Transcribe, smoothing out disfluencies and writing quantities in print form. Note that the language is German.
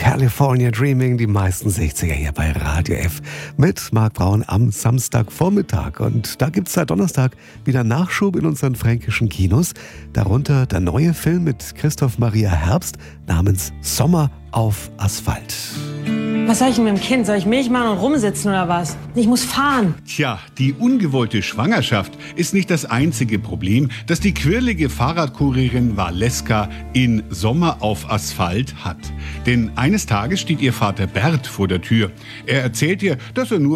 California Dreaming, die meisten 60er hier bei Radio F mit Marc Braun am Samstagvormittag. Und da gibt es seit Donnerstag wieder Nachschub in unseren fränkischen Kinos. Darunter der neue Film mit Christoph Maria Herbst namens Sommer auf Asphalt. Was soll ich denn mit dem Kind? Soll ich Milch machen und rumsitzen oder was? Ich muss fahren. Tja, die ungewollte Schwangerschaft ist nicht das einzige Problem, das die quirlige Fahrradkurierin Valeska in Sommer auf Asphalt hat. Denn eines Tages steht ihr Vater Bert vor der Tür. Er erzählt ihr, dass er nur